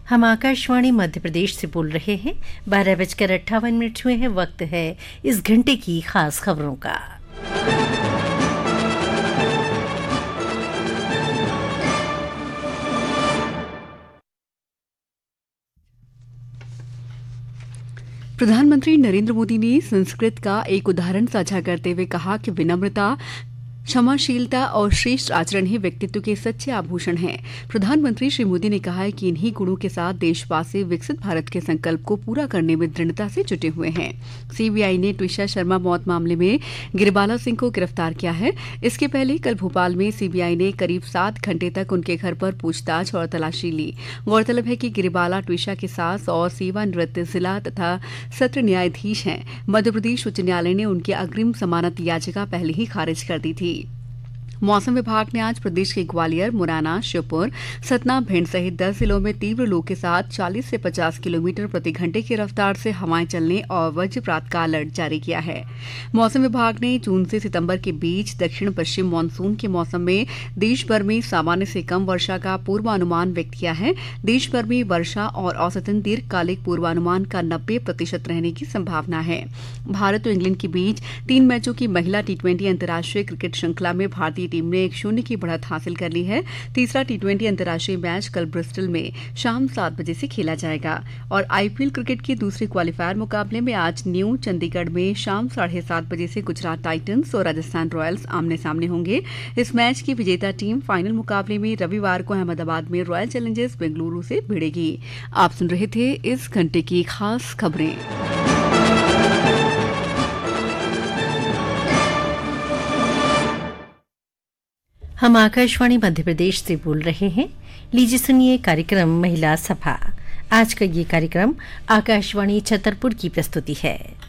हम आकाशवाणी मध्य प्रदेश से बोल रहे हैं। 12:58 हुए हैं। वक्त है इस घंटे की खास खबरों का। प्रधानमंत्री नरेंद्र मोदी ने संस्कृत का एक उदाहरण साझा करते हुए कहा कि विनम्रता, क्षमाशीलता और श्रेष्ठ आचरण ही व्यक्तित्व के सच्चे आभूषण हैं। प्रधानमंत्री श्री मोदी ने कहा है कि इन्हीं गुणों के साथ देशवासी विकसित भारत के संकल्प को पूरा करने में दृढ़ता से जुटे हुए हैं। सीबीआई ने ट्विशा शर्मा मौत मामले में गिरिबाला सिंह को गिरफ्तार किया है। इसके पहले कल भोपाल में सीबीआई ने करीब 7 घंटे तक उनके घर पर पूछताछ और तलाशी ली। गौरतलब है कि गिरिबाला ट्विशा के सास और सेवानिवृत्त जिला तथा सत्र न्यायाधीश हैं। मध्य प्रदेश उच्च न्यायालय ने उनकी अग्रिम जमानत याचिका पहले ही खारिज कर दी थी। मौसम विभाग ने आज प्रदेश के ग्वालियर, मुरैना, श्योपुर, सतना, भिंड सहित 10 जिलों में तीव्र लू के साथ 40 से 50 किलोमीटर प्रति घंटे की रफ्तार से हवाएं चलने और वज्रपात का अलर्ट जारी किया है। मौसम विभाग ने जून से सितंबर के बीच दक्षिण पश्चिम मानसून के मौसम में देश भर में सामान्य से कम वर्षा का पूर्वानुमान व्यक्त किया है। देश भर में वर्षा और औसतन दीर्घकालिक पूर्वानुमान का 90% रहने की संभावना है। भारत और इंग्लैंड के बीच 3 मैचों की महिला T20 अंतर्राष्ट्रीय क्रिकेट श्रृंखला में भारतीय टीम ने 1-0 की बढ़त हासिल कर ली है। तीसरा T20 अंतर्राष्ट्रीय मैच कल ब्रिस्टल में शाम 7 बजे से खेला जाएगा। और IPL क्रिकेट के दूसरे क्वालीफायर मुकाबले में आज न्यू चंडीगढ़ में शाम 7:30 बजे से गुजरात टाइटंस और राजस्थान रॉयल्स आमने सामने होंगे। इस मैच की विजेता टीम फाइनल मुकाबले में रविवार को अहमदाबाद में रॉयल चैलेंजर्स बेंगलुरु से भिड़ेगी। आप सुन रहे थे इस घंटे की खास खबरें। हम आकाशवाणी मध्य प्रदेश से बोल रहे हैं। लीजिए सुनिए कार्यक्रम महिला सभा। आज का ये कार्यक्रम आकाशवाणी छतरपुर की प्रस्तुति है।